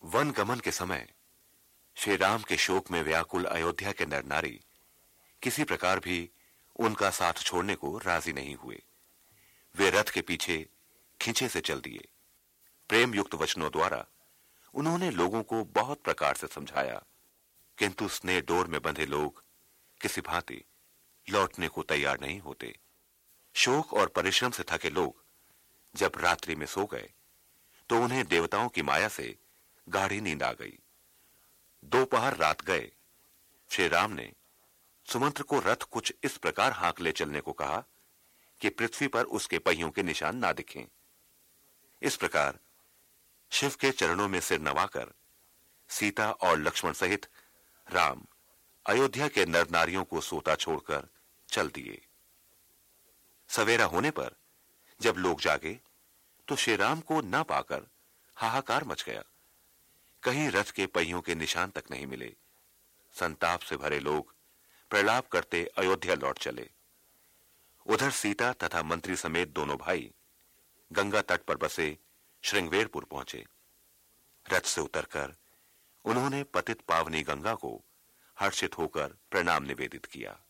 One गमन के समय श्री राम के शोक में व्याकुल अयोध्या के नर नारी किसी प्रकार भी उनका साथ छोड़ने को राजी नहीं हुए। वे रथ के पीछे खींचे से चल दिए। प्रेम युक्त वचनों द्वारा उन्होंने लोगों को बहुत प्रकार से समझाया, किंतु स्नेह डोर में बंधे लोग किसी भांति लौटने को तैयार नहीं होते। शोक और परिश्रम से थके लोग जब रात्रि में सो गए तो उन्हें देवताओं की माया से गाढ़ी नींद आ गई। दोपहर रात गए। श्री राम ने सुमंत्र को रथ कुछ इस प्रकार हाँक ले चलने को कहा कि पृथ्वी पर उसके पहियों के निशान ना दिखें। इस प्रकार शिव के चरणों में सिर नवाकर सीता और लक्ष्मण सहित राम अयोध्या के नर नारियों को सोता छोड़कर चल दिए। सवेरा होने पर जब लोग जागे तो श्री राम को न पाकर हाहाकार मच गया। कहीं रथ के पहियों के निशान तक नहीं मिले। संताप से भरे लोग प्रलाप करते अयोध्या लौट चले। उधर सीता तथा मंत्री समेत दोनों भाई गंगा तट पर बसे श्रृंगवेरपुर पहुंचे। रथ से उतरकर उन्होंने पतित पावनी गंगा को हर्षित होकर प्रणाम निवेदित किया।